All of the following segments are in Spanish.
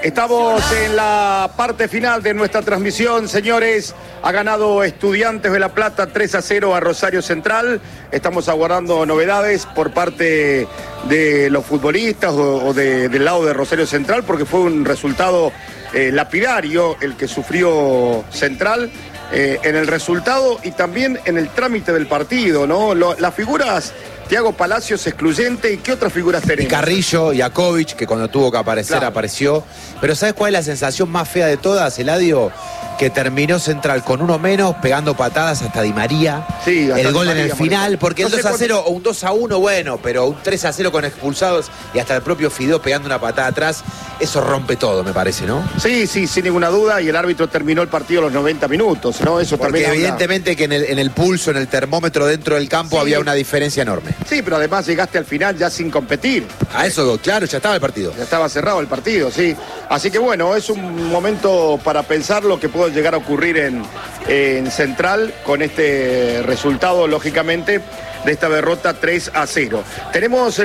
Estamos en la parte final de nuestra transmisión, señores. Ha ganado Estudiantes de La Plata 3-0 a Rosario Central. Estamos aguardando novedades por parte de los futbolistas o del lado de Rosario Central, porque fue un resultado lapidario el que sufrió Central en el resultado y también en el trámite del partido, ¿no? Las figuras... Thiago Palacios excluyente, ¿y qué otras figuras tenemos? Y Carrillo, Jakovic, que cuando tuvo que aparecer, claro, apareció. Pero ¿sabes cuál es la sensación más fea de todas, Eladio? Que terminó Central con uno menos, pegando patadas hasta Di María. Sí, hasta el gol en el final, porque el 2-0 o un 2-1, bueno, pero un 3-0 con expulsados y hasta el propio Fidó pegando una patada atrás, eso rompe todo, me parece, ¿no? Sí, sin ninguna duda, y el árbitro terminó el partido a los 90 minutos, ¿no? Eso porque también evidentemente que en el pulso, en el termómetro dentro del campo había una diferencia enorme. Sí, pero además llegaste al final ya sin competir. A eso, claro, ya estaba el partido. Ya estaba cerrado el partido, sí. Así que bueno, es un momento para pensar lo que puede llegar a ocurrir en Central con este resultado, lógicamente, de esta derrota 3-0. Tenemos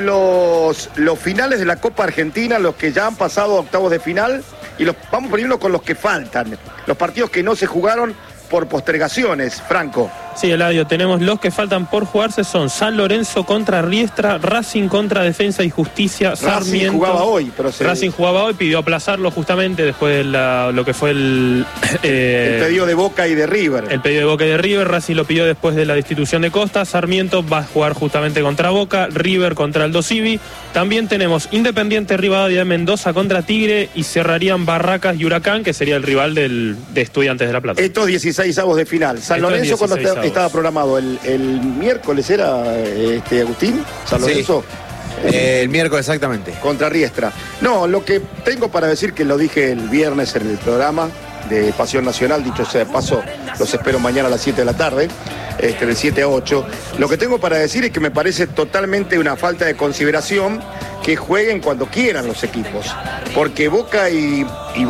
los finales de la Copa Argentina, los que ya han pasado a octavos de final, y vamos primero con los que faltan, los partidos que no se jugaron por postergaciones, Franco. Sí, Eladio, tenemos los que faltan por jugarse, son San Lorenzo contra Riestra, Racing contra Defensa y Justicia, Sarmiento. Racing jugaba hoy, pero Racing jugaba hoy, pidió aplazarlo justamente después de lo que fue el pedido de Boca y de River. El pedido de Boca y de River, Racing lo pidió después de la destitución de Costa, Sarmiento va a jugar justamente contra Boca, River contra Aldo Civi. También tenemos Independiente Rivadavia de Mendoza contra Tigre y cerrarían Barracas y Huracán, que sería el rival de Estudiantes de La Plata. Estos 16avos de final. San Lorenzo cuando estaba programado el miércoles era Agustín, San Lorenzo. Sí. El miércoles exactamente. Contra Riestra. No, lo que tengo para decir, que lo dije el viernes en el programa de Pasión Nacional, dicho sea de paso, los espero mañana a las 7 de la tarde, de 7 a 8. Lo que tengo para decir es que me parece totalmente una falta de consideración que jueguen cuando quieran los equipos. Porque Boca y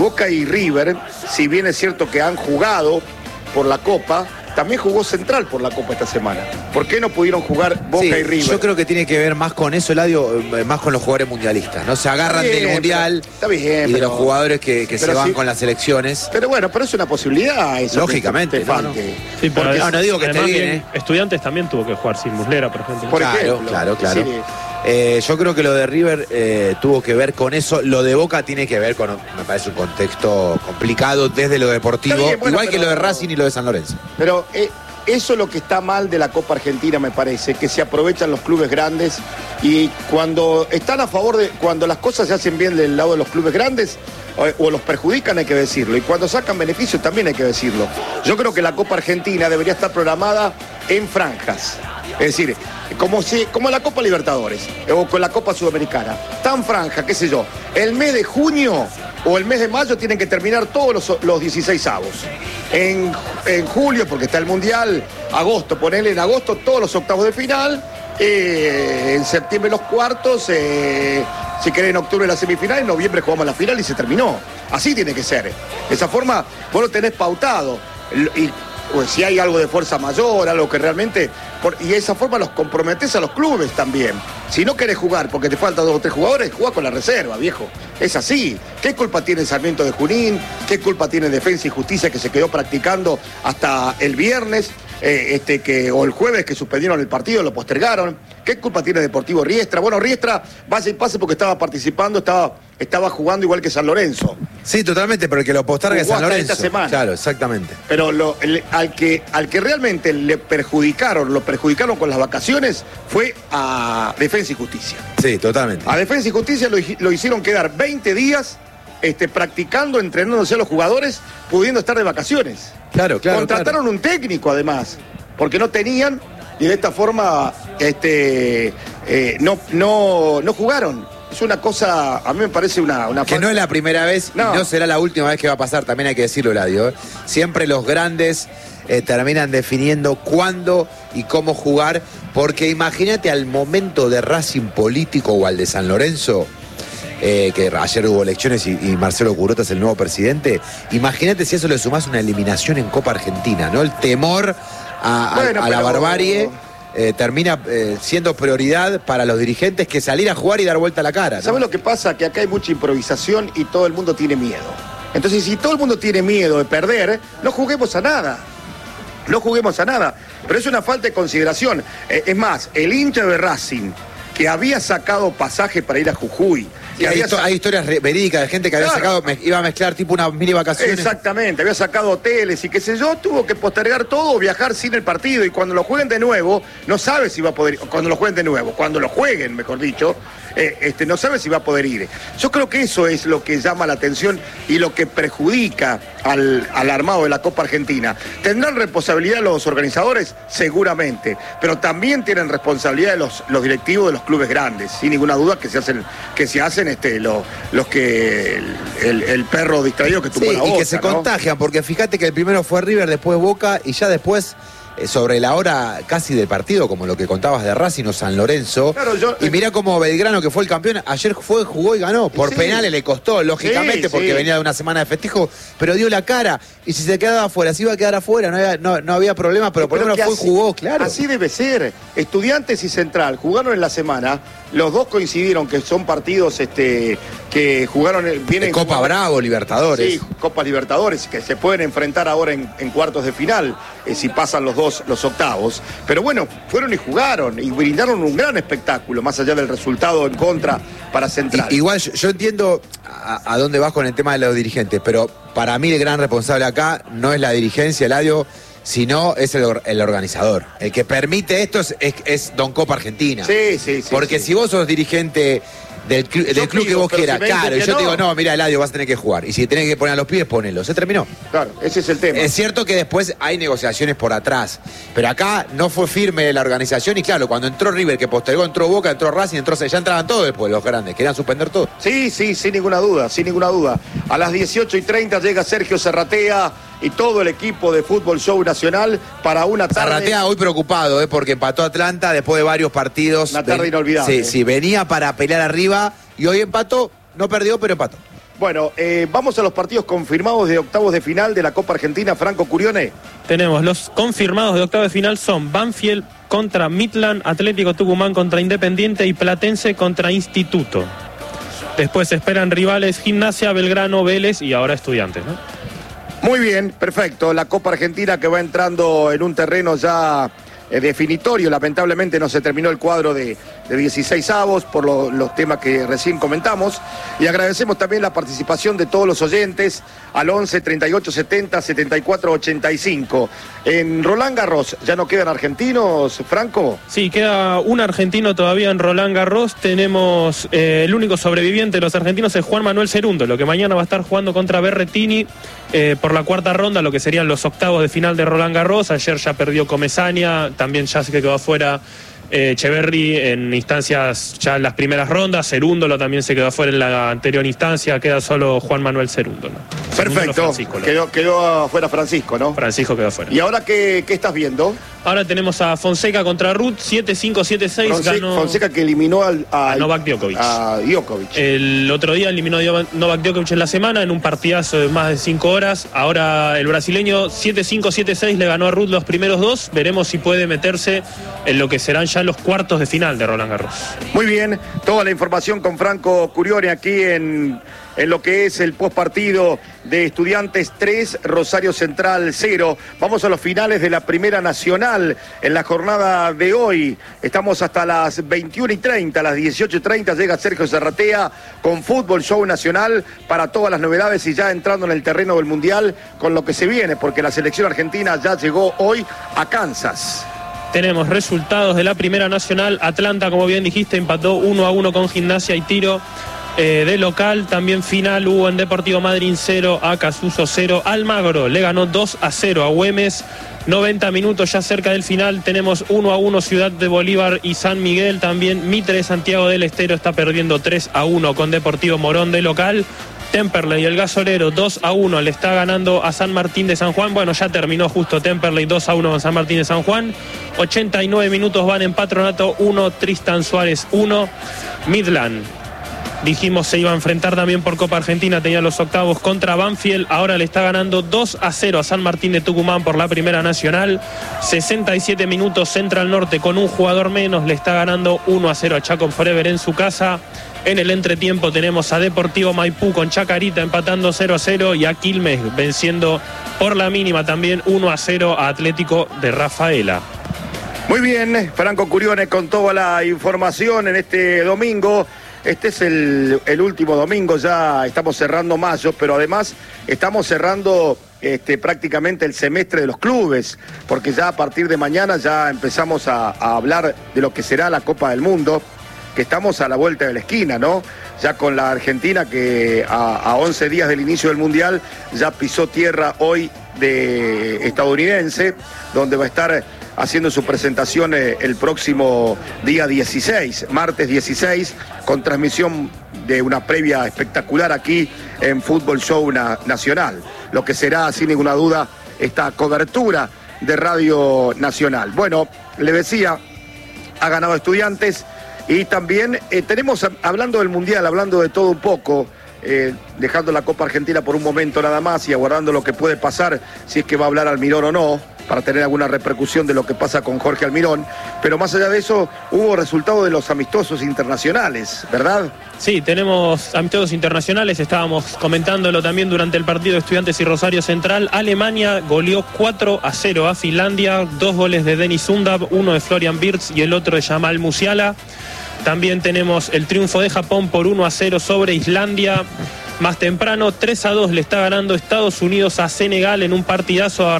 River, si bien es cierto que han jugado por la Copa, también jugó Central por la Copa esta semana. ¿Por qué no pudieron jugar Boca y River? Yo creo que tiene que ver más con eso, Eladio, más con los jugadores mundialistas, ¿no? Se agarran del Mundial y de los jugadores que se van con las selecciones. Pero bueno, pero es una posibilidad eso. Lógicamente. Sí, porque no digo que esté bien. Estudiantes también tuvo que jugar sin Muslera, por ejemplo. Claro. Sí. Yo creo que lo de River tuvo que ver con eso. Lo de Boca tiene que ver con, me parece, un contexto complicado desde lo deportivo, bien, bueno, igual que lo de Racing y lo de San Lorenzo. Pero eso es lo que está mal de la Copa Argentina, me parece, que se aprovechan los clubes grandes y cuando están a favor cuando las cosas se hacen bien del lado de los clubes grandes o los perjudican, hay que decirlo, y cuando sacan beneficios también hay que decirlo. Yo creo que la Copa Argentina debería estar programada en franjas. Es decir, como la Copa Libertadores o con la Copa Sudamericana, tan franja, qué sé yo, el mes de junio o el mes de mayo tienen que terminar todos los 16avos. En julio, porque está el Mundial, agosto, ponele en agosto todos los octavos de final, en septiembre los cuartos, si querés en octubre la semifinal, en noviembre jugamos la final y se terminó. Así tiene que ser. De esa forma vos lo tenés pautado. Y pues si hay algo de fuerza mayor, algo que realmente... y de esa forma los comprometés a los clubes también. Si no querés jugar porque te faltan 2 o 3 jugadores, jugá con la reserva, viejo. Es así. ¿Qué culpa tiene Sarmiento de Junín? ¿Qué culpa tiene Defensa y Justicia, que se quedó practicando hasta el viernes? O el jueves, que suspendieron el partido, lo postergaron. ¿Qué culpa tiene Deportivo Riestra? Bueno, Riestra vaya y pase porque estaba participando, estaba jugando igual que San Lorenzo. Sí, totalmente, pero el que lo posterga es San Lorenzo. Esta semana. Claro, exactamente. Pero al que realmente lo perjudicaron con las vacaciones fue a Defensa y Justicia. Sí, totalmente. A Defensa y Justicia lo hicieron quedar 20 días practicando, entrenándose a los jugadores, pudiendo estar de vacaciones. Claro. Contrataron un técnico, además, porque no tenían, y de esta forma no jugaron. Es una cosa, a mí me parece una que no es la primera vez y no será la última vez que va a pasar, también hay que decirlo, Eladio. Siempre los grandes terminan definiendo cuándo y cómo jugar, porque imagínate al momento de Racing político o al de San Lorenzo, que ayer hubo elecciones y Marcelo Curota es el nuevo presidente. Imagínate si eso le sumás una eliminación en Copa Argentina, ¿no? El temor a la barbarie. termina siendo prioridad para los dirigentes que salir a jugar y dar vuelta a la cara, ¿no? ¿Sabes lo que pasa? Que acá hay mucha improvisación y todo el mundo tiene miedo. Entonces, si todo el mundo tiene miedo de perder, no juguemos a nada. No juguemos a nada. Pero es una falta de consideración. Es más, el hincha de Racing, que había sacado pasaje para ir a Jujuy. Hay historias verídicas de gente que había sacado, iba a mezclar tipo una mini vacaciones. Exactamente, había sacado hoteles y qué sé yo, tuvo que postergar todo, viajar sin el partido, y cuando lo jueguen de nuevo, no sabe si va a poder, cuando lo jueguen, mejor dicho, no sabe si va a poder ir. Yo creo que eso es lo que llama la atención y lo que perjudica al armado de la Copa Argentina. ¿Tendrán responsabilidad los organizadores? Seguramente, pero también tienen responsabilidad los directivos de los clubes grandes, sin ninguna duda que se hacen los que el perro distraído que tuvo la boca, y que se contagian, porque fíjate que el primero fue River, después Boca, y ya después sobre la hora casi del partido, como lo que contabas de Racing o San Lorenzo. Claro, y mirá como Belgrano, que fue el campeón, ayer jugó y ganó. Por penales le costó, lógicamente, porque venía de una semana de festejo, pero dio la cara. Y si se quedaba afuera, si iba a quedar afuera, no había problema, pero por lo menos jugó, claro. Así debe ser. Estudiantes y Central jugaron en la semana, los dos coincidieron que son partidos que jugaron vienen Copa jugando, Bravo, Libertadores. Sí, Copa Libertadores, que se pueden enfrentar ahora en cuartos de final, si pasan los octavos. Pero bueno, fueron y jugaron y brindaron un gran espectáculo, más allá del resultado en contra para Central. Igual yo entiendo a dónde vas con el tema de los dirigentes, pero para mí el gran responsable acá no es la dirigencia, Eladio, sino es el organizador. El que permite esto es Don Copa Argentina. Sí. Porque si vos sos dirigente del club que vos quieras, claro, y yo te digo, no, mira, Eladio, vas a tener que jugar. Y si tenés que poner a los pibes, ponelo. Se terminó. Claro, ese es el tema. Es cierto que después hay negociaciones por atrás, pero acá no fue firme la organización y claro, cuando entró River, que postergó, entró Boca, entró Racing, ya entraban todos después los grandes, querían suspender todo. Sí, sin ninguna duda. A las 18:30 llega Sergio Serratea y todo el equipo de Fútbol Show Nacional para una tarde. Serratea hoy preocupado, porque empató Atlanta después de varios partidos. Una tarde inolvidable. Sí, venía para pelear arriba y hoy empató, no perdió, pero empató. Bueno, vamos a los partidos confirmados de octavos de final de la Copa Argentina. Franco Curione. Tenemos los confirmados de octavos de final son Banfield contra Midland, Atlético Tucumán contra Independiente y Platense contra Instituto. Después esperan rivales Gimnasia, Belgrano, Vélez y ahora Estudiantes, ¿no? Muy bien, perfecto. La Copa Argentina que va entrando en un terreno ya definitorio. Lamentablemente no se terminó el cuadro de 16avos por los temas que recién comentamos. Y agradecemos también la participación de todos los oyentes al 11 38 70 74 85. En Roland Garros, ¿ya no quedan argentinos, Franco? Sí, queda un argentino todavía en Roland Garros. Tenemos el único sobreviviente de los argentinos es Juan Manuel Cerundo, lo que mañana va a estar jugando contra Berrettini por la cuarta ronda, lo que serían los octavos de final de Roland Garros. Ayer ya perdió Comesaña, también ya se quedó afuera Echeverry en instancias ya en las primeras rondas. Cerúndolo también se quedó afuera en la anterior instancia. Queda solo Juan Manuel Cerúndolo. Perfecto, quedó afuera Francisco, ¿no? Francisco quedó afuera. ¿Y ahora qué estás viendo? Ahora tenemos a Fonseca contra Ruth, 7-5, 7-6. Ganó Fonseca que eliminó a Novak Djokovic. A Djokovic. El otro día eliminó a Novak Djokovic en la semana en un partidazo de más de 5 horas. Ahora el brasileño 7-5, 7-6 le ganó a Ruth los primeros dos. Veremos si puede meterse en lo que serán ya los cuartos de final de Roland Garros. Muy bien, toda la información con Franco Curione aquí en lo que es el postpartido de Estudiantes 3, Rosario Central 0. Vamos a los finales de la Primera Nacional en la jornada de hoy. Estamos hasta las 21:30, a las 18:30 llega Sergio Serratea con Fútbol Show Nacional para todas las novedades y ya entrando en el terreno del Mundial con lo que se viene, porque la selección argentina ya llegó hoy a Kansas. Tenemos resultados de la Primera Nacional. Atlanta, como bien dijiste, empató 1-1 con Gimnasia y Tiro. De local, también final hubo en Deportivo Madryn 0, a Casuso 0. Almagro le ganó 2-0 a Güemes. 90 minutos ya cerca del final. Tenemos 1-1 Ciudad de Bolívar y San Miguel. También Mitre Santiago del Estero está perdiendo 3-1 con Deportivo Morón de local. Temperley y el Gasolero 2-1 le está ganando a San Martín de San Juan. Bueno, ya terminó justo Temperley 2-1 con San Martín de San Juan. 89 minutos van en Patronato 1, Tristan Suárez 1. Midland Dijimos se iba a enfrentar también por Copa Argentina, tenía los octavos contra Banfield, ahora le está ganando 2-0 a San Martín de Tucumán por la Primera Nacional. 67 minutos, Central Norte con un jugador menos, le está ganando 1-0 a Chaco Forever en su casa. En el entretiempo tenemos a Deportivo Maipú con Chacarita empatando 0-0 y a Quilmes venciendo por la mínima también 1-0 a Atlético de Rafaela. Muy bien, Franco Curione con toda la información en este domingo. Este es el último domingo, ya estamos cerrando mayo, pero además estamos cerrando prácticamente el semestre de los clubes, porque ya a partir de mañana ya empezamos a hablar de lo que será la Copa del Mundo, que estamos a la vuelta de la esquina, ¿no? Ya con la Argentina que a 11 días del inicio del Mundial ya pisó tierra hoy de estadounidense, donde va a estar haciendo su presentación el próximo día 16, martes 16, con transmisión de una previa espectacular aquí en Fútbol Show Nacional, lo que será sin ninguna duda esta cobertura de Radio Nacional. Bueno, le decía, ha ganado Estudiantes y también tenemos, hablando del Mundial, hablando de todo un poco, dejando la Copa Argentina por un momento nada más y aguardando lo que puede pasar, si es que va a hablar Almirón o no, para tener alguna repercusión de lo que pasa con Jorge Almirón, pero más allá de eso, hubo resultado de los amistosos internacionales, ¿verdad? Sí, tenemos amistosos internacionales, estábamos comentándolo también durante el partido de Estudiantes y Rosario Central. Alemania goleó 4-0 a Finlandia, 2 goles de Denis Sundab, uno de Florian Wirtz y el otro de Jamal Musiala. También tenemos el triunfo de Japón por 1-0 sobre Islandia. Más temprano, 3-2 le está ganando Estados Unidos a Senegal en un partidazo.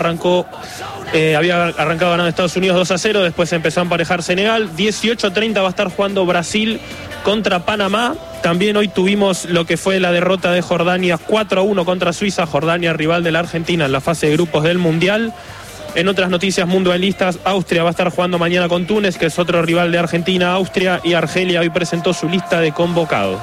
Había arrancado ganando Estados Unidos 2-0, después empezó a emparejar Senegal. 18-30 va a estar jugando Brasil contra Panamá. También hoy tuvimos lo que fue la derrota de Jordania 4-1 contra Suiza. Jordania, rival de la Argentina en la fase de grupos del Mundial. En otras noticias mundialistas, Austria va a estar jugando mañana con Túnez, que es otro rival de Argentina. Austria y Argelia hoy presentó su lista de convocados.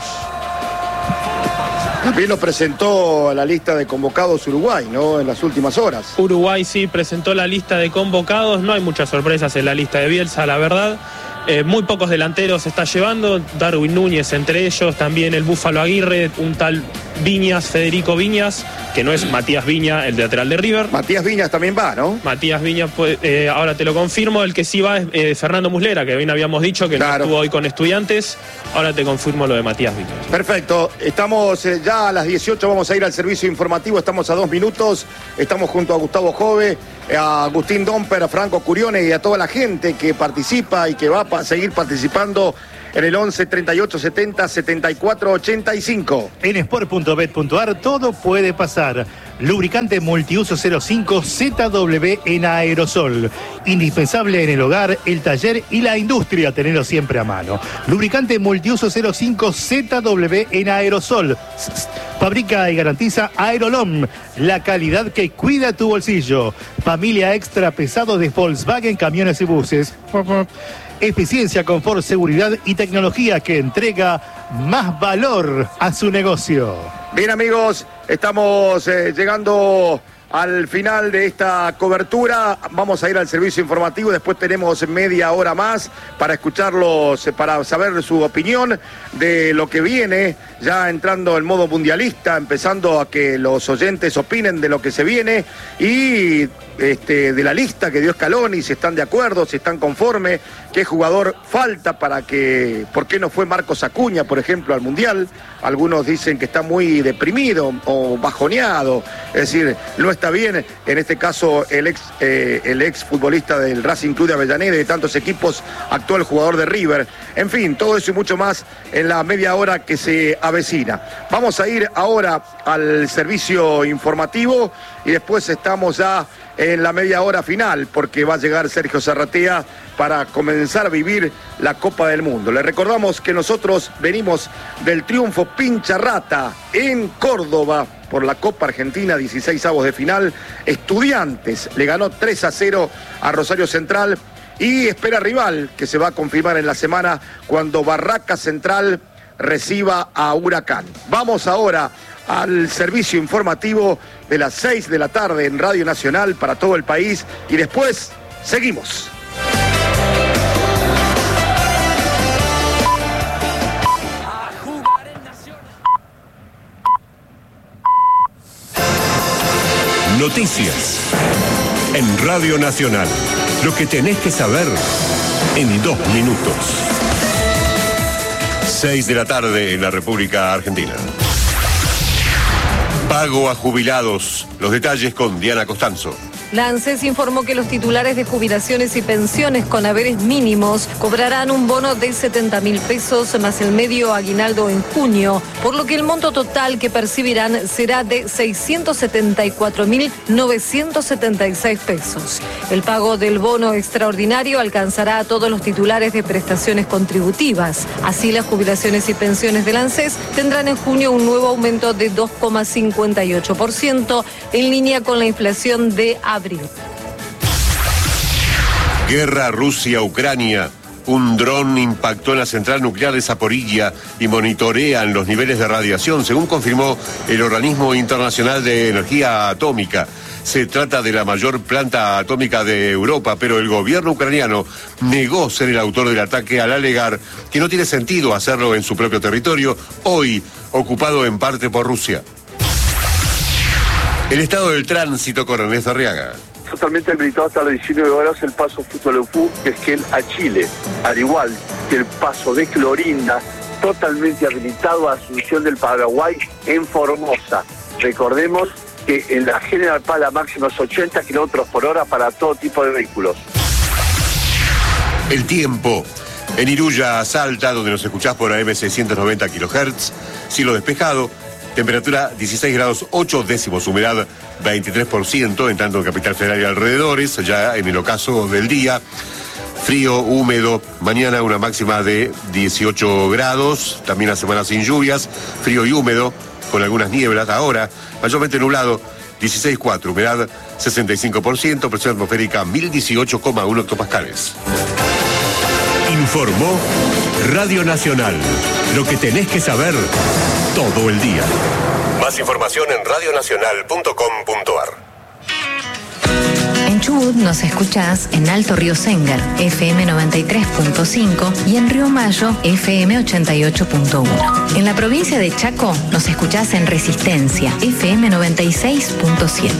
También lo presentó la lista de convocados Uruguay, ¿no? En las últimas horas. Uruguay sí presentó la lista de convocados. No hay muchas sorpresas en la lista de Bielsa, la verdad. Muy pocos delanteros se está llevando. Darwin Núñez entre ellos. También el Búfalo Aguirre, un tal Viñas, Federico Viñas, que no es Matías Viña, el lateral de River. Matías Viñas también va, ¿no? Matías Viñas, pues, ahora te lo confirmo. El que sí va es Fernando Muslera, que bien habíamos dicho que claro, no estuvo hoy con Estudiantes. Ahora te confirmo lo de Matías Viñas. Perfecto. Estamos ya a las 18, vamos a ir al servicio informativo. Estamos a 2 minutos. Estamos junto a Gustavo Jove, a Agustín Domper, a Franco Curione y a toda la gente que participa y que va a seguir participando en el 11 38 70 74 85. En sport.bet.ar todo puede pasar. Lubricante multiuso 05 ZW en aerosol. Indispensable en el hogar, el taller y la industria, tenerlo siempre a mano. Lubricante multiuso 05 ZW en aerosol. Fabrica y garantiza Aerolom, la calidad que cuida tu bolsillo. Familia extra pesado de Volkswagen, camiones y buses. Eficiencia, confort, seguridad y tecnología que entrega más valor a su negocio. Bien, amigos, estamos llegando al final de esta cobertura. Vamos a ir al servicio informativo, después tenemos media hora más para escucharlos, para saber su opinión de lo que viene, ya entrando en modo mundialista, empezando a que los oyentes opinen de lo que se viene y de la lista que dio Scaloni, si están de acuerdo, si están conformes, qué jugador falta para que, ¿por qué no fue Marcos Acuña, por ejemplo, al Mundial? Algunos dicen que está muy deprimido o bajoneado, es decir, no está bien, en este caso el ex futbolista del Racing Club de Avellaneda y de tantos equipos, actual jugador de River. En fin, todo eso y mucho más en la media hora que se avecina. Vamos a ir ahora al servicio informativo y después estamos ya en la media hora final, porque va a llegar Sergio Zarratea para comenzar a vivir la Copa del Mundo. Les recordamos que nosotros venimos del triunfo Pincharrata en Córdoba por la Copa Argentina, 16avos de final. Estudiantes le ganó 3-0 a Rosario Central y espera rival que se va a confirmar en la semana cuando Barraca Central reciba a Huracán. Vamos ahora al servicio informativo de las 6 de la tarde en Radio Nacional para todo el país y después seguimos. Noticias. En Radio Nacional. Lo que tenés que saber en 2 minutos. 6 de la tarde en la República Argentina. Pago a jubilados. Los detalles con Diana Costanzo. La ANSES informó que los titulares de jubilaciones y pensiones con haberes mínimos cobrarán un bono de 70.000 pesos más el medio aguinaldo en junio, por lo que el monto total que percibirán será de 674.976 pesos. El pago del bono extraordinario alcanzará a todos los titulares de prestaciones contributivas. Así, las jubilaciones y pensiones de la ANSES tendrán en junio un nuevo aumento de 2,58%, en línea con la inflación de abril. Guerra Rusia-Ucrania. Un dron impactó en la central nuclear de Zaporilla y monitorean los niveles de radiación, según confirmó el Organismo Internacional de Energía Atómica. Se trata de la mayor planta atómica de Europa, pero el gobierno ucraniano negó ser el autor del ataque al alegar que no tiene sentido hacerlo en su propio territorio, hoy ocupado en parte por Rusia. El estado del tránsito con Ernesto Arriaga. Totalmente habilitado hasta las 19 horas el paso Futolefú de Esquel a Chile, al igual que el paso de Clorinda, totalmente habilitado a Asunción del Paraguay en Formosa. Recordemos que en la General Paz la máxima es 80 kilómetros por hora para todo tipo de vehículos. El tiempo. En Iruya, Salta, donde nos escuchás por AM 690 kHz, cielo despejado. Temperatura 16 grados 8 décimos, humedad 23%, en tanto en Capital Federal y alrededores, ya en el ocaso del día. Frío, húmedo, mañana una máxima de 18 grados, también la semana sin lluvias, frío y húmedo, con algunas nieblas. Ahora, mayormente nublado, 16,4, humedad 65%, presión atmosférica 1018,1 hectopascales. Informó Radio Nacional. Lo que tenés que saber todo el día. Más información en radionacional.com.ar. En Chubut nos escuchás en Alto Río Sengar, FM 93.5 y en Río Mayo, FM 88.1. En la provincia de Chaco nos escuchás en Resistencia, FM 96.7.